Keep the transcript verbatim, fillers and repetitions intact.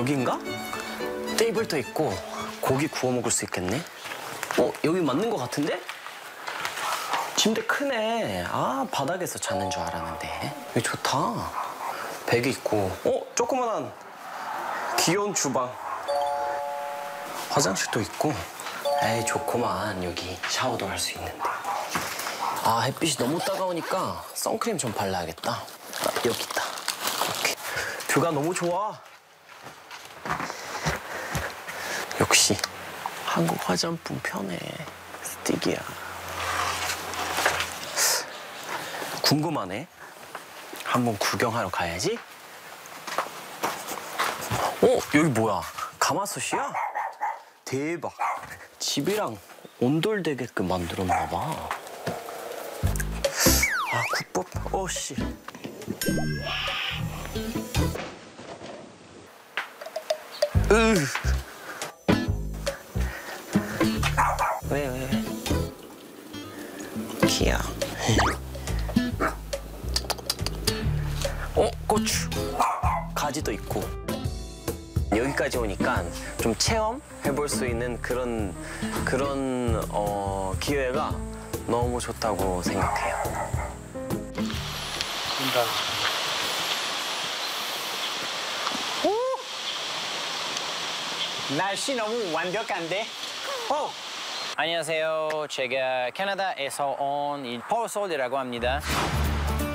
여긴가? 테이블도 있고 고기 구워 먹을 수 있겠네. 어, 여기 맞는 것 같은데? 침대 크네. 아, 바닥에서 자는 줄 알았는데. 여기 좋다. 베개 있고. 어, 조그만한 귀여운 주방. 화장실도 있고. 에이, 좋구만. 여기 샤워도 할 수 있는데. 아, 햇빛이 너무 따가우니까 선크림 좀 발라야겠다. 아, 여기 있다. 이렇게. 뷰가 너무 좋아. 역시 한국 화장품 편해. 스틱이야. 궁금하네. 한번 구경하러 가야지. 어? 여기 뭐야? 가마솥이야? 대박. 집이랑 온돌되게끔 만들었나 봐. 아, 국밥. 어씨. 으. 왜, 왜, 왜? 키야. 어, 고추. 가지도 있고. 여기까지 오니까 좀 체험해볼 수 있는 그런, 그런, 어, 기회가 너무 좋다고 생각해요. 된다. 날씨 너무 완벽한데? 안녕하세요. 제가 캐나다에서 온 폴솔이라고 합니다.